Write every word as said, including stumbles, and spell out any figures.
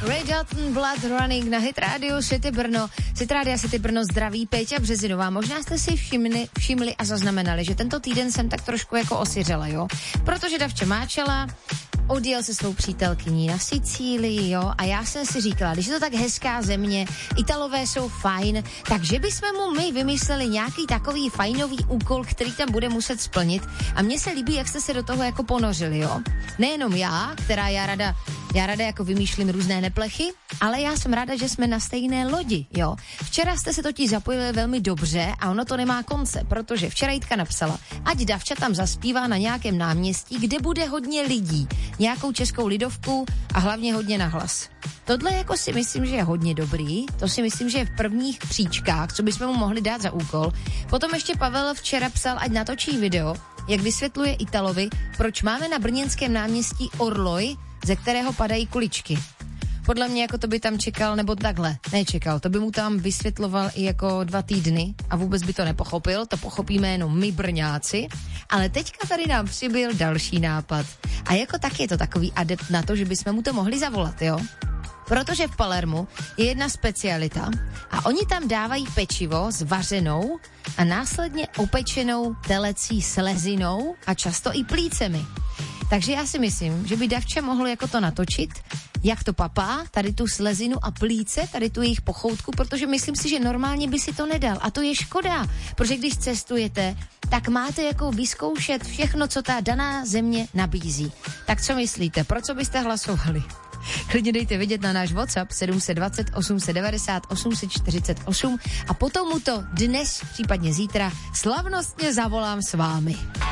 Ray Dalton, Blood Running na Hit Radio City Brno. Hit Radio City Brno zdraví Péťa Březinová. Možná jste si všimli, všimli a zaznamenali, že tento týden jsem tak trošku jako osiřela, jo? Protože Davče Máčela odjel se svou přítelkyní na Sicílii, jo? A já jsem si říkala, když je to tak hezká země, Italové jsou fajn, takže bychom mu my vymysleli nějaký takový fajnový úkol, který tam bude muset splnit. A mně se líbí, jak jste se do toho jako ponořili, jo? Nejenom já, která já rada, já rada jako vymýšlím různé neplechy, ale já jsem ráda, že jsme na stejné lodi, jo. Včera jste se totiž zapojili velmi dobře a ono to nemá konce, protože včera Jitka napsala, ať Davča tam zaspívá na nějakém náměstí, kde bude hodně lidí, nějakou českou lidovku a hlavně hodně nahlas. Tohle jako si myslím, že je hodně dobrý, to si myslím, že je v prvních příčkách, co bychom mu mohli dát za úkol. Potom ještě Pavel včera psal, ať natočí video, jak vysvětluje Italovi, proč máme na brněnském náměstí orloj, ze kterého padají kuličky. Podle mě jako to by tam čekal, nebo takhle, nečekal, to by mu tam vysvětloval i jako dva týdny a vůbec by to nepochopil, to pochopíme jenom my Brňáci, ale teďka tady nám přibyl další nápad. A jako tak je to takový adept na to, že bychom mu to mohli zavolat, jo? Protože v Palermu je jedna specialita a oni tam dávají pečivo s vařenou a následně opečenou telecí slezinou a často i plícemi. Takže já si myslím, že by Davča mohl jako to natočit, jak to papá, tady tu slezinu a plíce, tady tu jejich pochoutku, protože myslím si, že normálně by si to nedal. A to je škoda, protože když cestujete, tak máte jako vyzkoušet všechno, co ta daná země nabízí. Tak co myslíte, pro co byste hlasovali? Klidně dejte vidět na náš WhatsApp sedm set dvacet, osm set devadesát, osm set čtyřicet osm a potom mu to dnes, případně zítra, slavnostně zavolám s vámi.